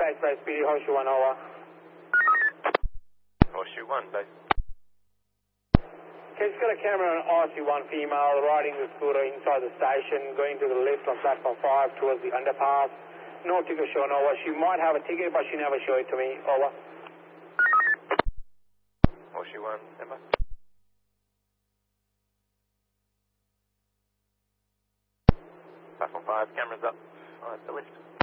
base, Speedy, Horseshoe 1, over. Horseshoe 1, base. Okay, just got a camera on RC1 female riding the scooter inside the station, going to the left on platform 5 towards the underpass. No ticket shown, over. She might have a ticket, but she never showed it to me, over. Horseshoe 1, stand by. Platform 5, cameras up. Alright, the lift.